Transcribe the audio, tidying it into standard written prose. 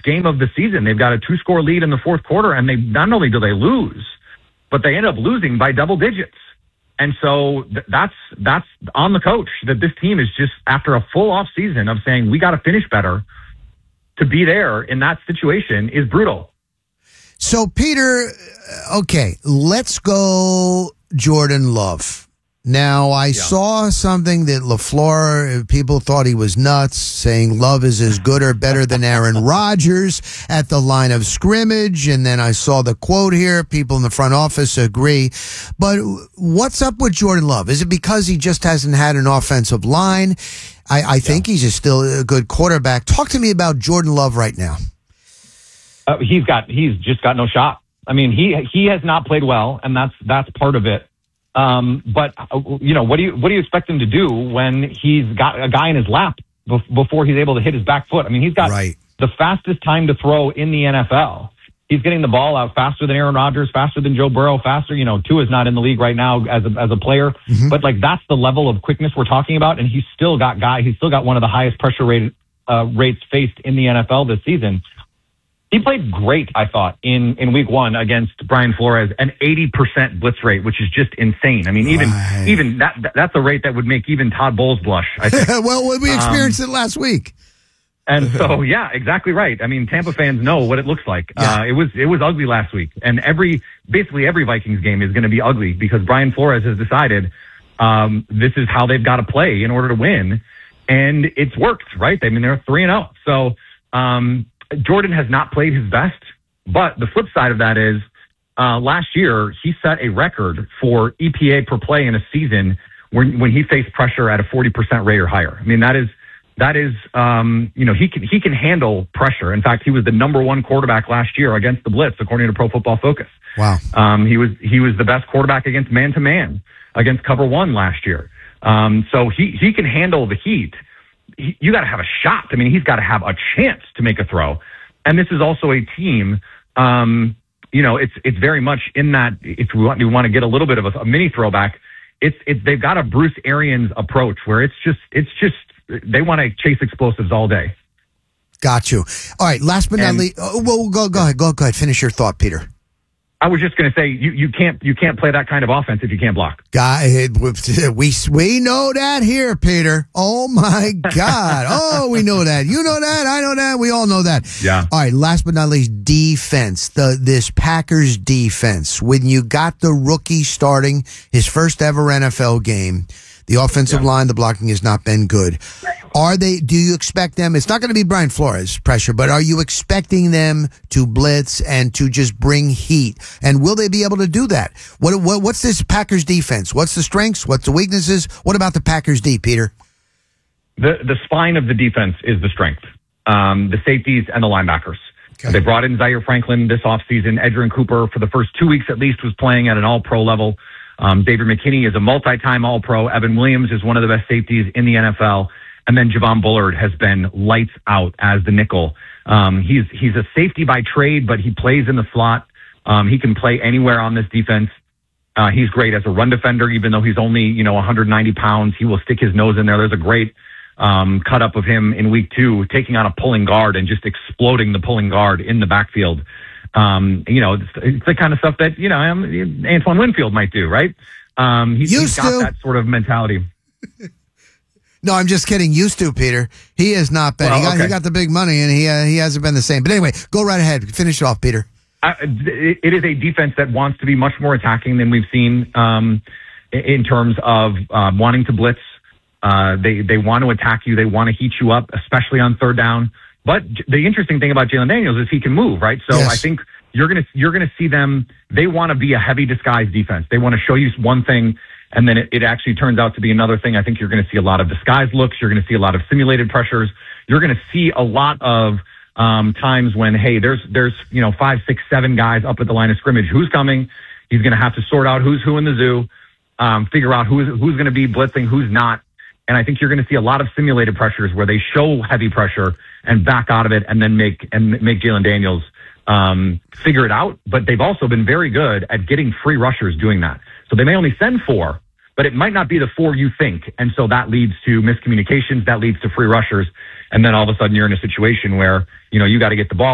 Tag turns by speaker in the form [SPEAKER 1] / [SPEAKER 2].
[SPEAKER 1] first game of the season. They've got a 2-score lead in the fourth quarter, and they not only do they lose, but they end up losing by double digits. And so that's on the coach, that this team is just, after a full off season of saying we got to finish better, to be there in that situation is brutal.
[SPEAKER 2] So, Peter, okay, let's go Jordan Love. Now, I saw something that LaFleur, people thought he was nuts, saying Love is as good or better than Aaron Rodgers at the line of scrimmage. And then I saw the quote here. People in the front office agree. But what's up with Jordan Love? Is it because he just hasn't had an offensive line? I think he's still a good quarterback. Talk to me about Jordan Love right now.
[SPEAKER 1] He's just got no shot. I mean, he has not played well, and that's part of it. But you know, what do you expect him to do when he's got a guy in his lap before he's able to hit his back foot? I mean, he's got the fastest time to throw in the NFL. He's getting the ball out faster than Aaron Rodgers, faster than Joe Burrow, faster. You know, Tua's not in the league right now as a player, but like that's the level of quickness we're talking about. And he's still got one of the highest pressure rates faced in the NFL this season. He played great, I thought, in week one against Brian Flores, an 80% blitz rate, which is just insane. I mean, even that's a rate that would make even Todd Bowles blush, I think.
[SPEAKER 2] Well, we experienced it last week.
[SPEAKER 1] And so, yeah, exactly right. I mean, Tampa fans know what it looks like. Yeah. It was ugly last week, and basically every Vikings game is going to be ugly because Brian Flores has decided this is how they've got to play in order to win, and it's worked, right? I mean, they're 3-0. So Jordan has not played his best, but the flip side of that is last year he set a record for EPA per play in a season when he faced pressure at a 40% rate or higher. I mean, that is you know, he can handle pressure. In fact, he was the number one quarterback last year against the blitz, according to Pro Football Focus.
[SPEAKER 2] Wow.
[SPEAKER 1] He was the best quarterback against man-to-man, against cover one last year. So he can handle the heat. You got to have a shot. I mean, he's got to have a chance to make a throw. And this is also a team, you know, it's very much in that, if we want to get a little bit of a mini throwback, they've got a Bruce Arians approach where it's just they want to chase explosives all day.
[SPEAKER 2] Got you. All right. Last but not least, well, go ahead. Finish your thought, Peter.
[SPEAKER 1] I was just going to say you can't play that kind of offense if you can't block.
[SPEAKER 2] We know that here, Peter. Oh my God. Oh, we know that. You know that. I know that. We all know that.
[SPEAKER 1] Yeah.
[SPEAKER 2] All right. Last but not least, defense. This Packers defense. When you got the rookie starting his first ever NFL game, the offensive line, the blocking has not been good. Do you expect them? It's not going to be Brian Flores pressure, but are you expecting them to blitz and to just bring heat? And will they be able to do that? What's this Packers defense? What's the strengths? What's the weaknesses? What about the Packers D, Peter?
[SPEAKER 1] The spine of the defense is the strength. The safeties and the linebackers. Okay. They brought in Zaire Franklin this offseason. Edgerrin Cooper, for the first 2 weeks at least, was playing at an all-pro level. David McKinney is a multi-time All-Pro. Evan Williams is one of the best safeties in the NFL. And then Javon Bullard has been lights out as the nickel. He's a safety by trade, but he plays in the slot. He can play anywhere on this defense. He's great as a run defender, even though he's only 190 pounds. He will stick his nose in there. There's a great cut up of him in week 2, taking on a pulling guard and just exploding the pulling guard in the backfield. It's the kind of stuff that, Antoine Winfield might do, right? He's got that sort of mentality.
[SPEAKER 2] No, I'm just kidding. Used to, Peter. He has not been. Well, he got the big money, and he hasn't been the same. But anyway, go right ahead. Finish it off, Peter.
[SPEAKER 1] It is a defense that wants to be much more attacking than we've seen in terms of wanting to blitz. They want to attack you. They want to heat you up, especially on third down. But the interesting thing about Jalen Daniels is he can move, right? So yes. I think you're gonna see them. They want to be a heavy disguise defense. They want to show you one thing, and then it actually turns out to be another thing. I think you're going to see a lot of disguise looks. You're going to see a lot of simulated pressures. You're going to see a lot of times when, hey, there's 5, 6, 7 guys up at the line of scrimmage. Who's coming? He's going to have to sort out who's who in the zoo, figure out who's going to be blitzing, who's not. And I think you're going to see a lot of simulated pressures where they show heavy pressure and back out of it, and then make Jalen Daniels figure it out. But they've also been very good at getting free rushers doing that. So they may only send 4, but it might not be the 4 you think. And so that leads to miscommunications, that leads to free rushers. And then all of a sudden you're in a situation where, you got to get the ball